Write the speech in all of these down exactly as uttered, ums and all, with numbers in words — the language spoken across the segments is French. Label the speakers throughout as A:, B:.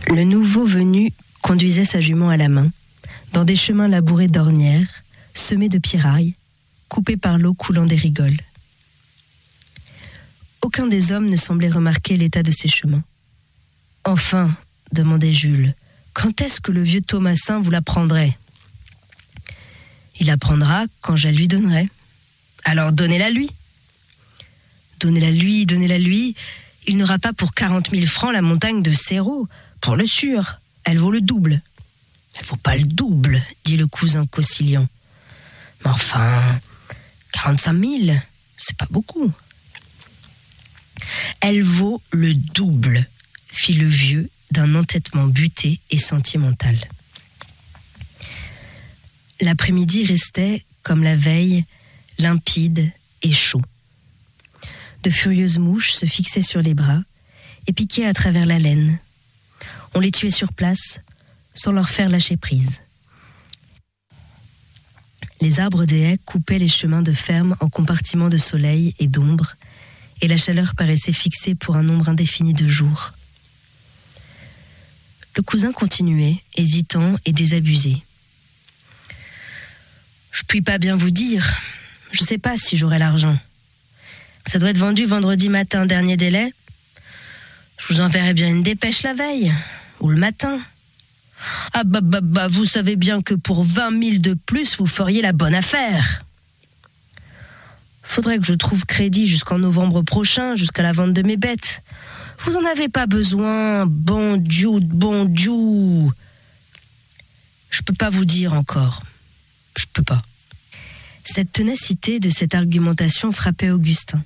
A: Le nouveau venu conduisait sa jument à la main, dans des chemins labourés d'ornières, semés de pierrailles, coupés par l'eau coulant des rigoles. Aucun des hommes ne semblait remarquer l'état de ces chemins. « Enfin, demandait Jules, quand est-ce que le vieux Thomasin vous la prendrait ? » ?»« Il la prendra quand je la lui donnerai. »« Alors donnez-la lui. »« Donnez-la lui, donnez-la lui. Il n'aura pas pour quarante mille francs la montagne de Céraud, pour le sûr. Elle vaut le double. »« Elle vaut pas le double, dit le cousin conciliant. Mais enfin, quarante-cinq mille, c'est pas beaucoup. »« Elle vaut le double, fit le vieux d'un entêtement buté et sentimental. L'après-midi restait, comme la veille, limpide et chaud. De furieuses mouches se fixaient sur les bras et piquaient à travers la laine. On les tuait sur place, sans leur faire lâcher prise. Les arbres des haies coupaient les chemins de ferme en compartiments de soleil et d'ombre, et la chaleur paraissait fixée pour un nombre indéfini de jours. Le cousin continuait, hésitant et désabusé. « Je puis pas bien vous dire. Je sais pas si j'aurai l'argent. Ça doit être vendu vendredi matin, dernier délai. Je vous enverrai bien une dépêche la veille, ou le matin. Ah bah bah bah, vous savez bien que pour vingt mille de plus, vous feriez la bonne affaire. Faudrait que je trouve crédit jusqu'en novembre prochain, jusqu'à la vente de mes bêtes. Vous en avez pas besoin, bon Dieu, bon Dieu. Je peux pas vous dire encore. Je peux pas. » Cette ténacité de cette argumentation frappait Augustin.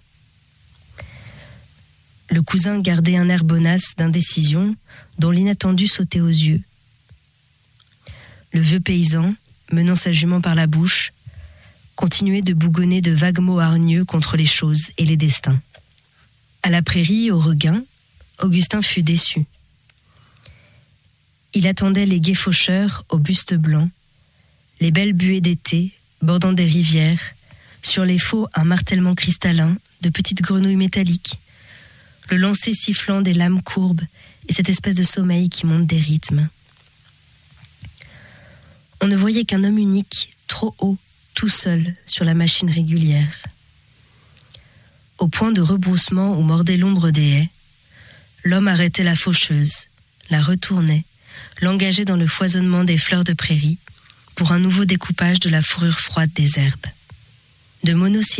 A: Le cousin gardait un air bonasse d'indécision dont l'inattendu sautait aux yeux. Le vieux paysan, menant sa jument par la bouche, continuait de bougonner de vagues mots hargneux contre les choses et les destins. À la prairie, au regain, Augustin fut déçu. Il attendait les gais faucheurs au buste blanc, les belles buées d'été, bordant des rivières, sur les faux un martèlement cristallin de petites grenouilles métalliques, le lancer sifflant des lames courbes et cette espèce de sommeil qui monte des rythmes. On ne voyait qu'un homme unique, trop haut, tout seul, sur la machine régulière. Au point de rebroussement où mordait l'ombre des haies, l'homme arrêtait la faucheuse, la retournait, l'engageait dans le foisonnement des fleurs de prairie pour un nouveau découpage de la fourrure froide des herbes. De monosyllabes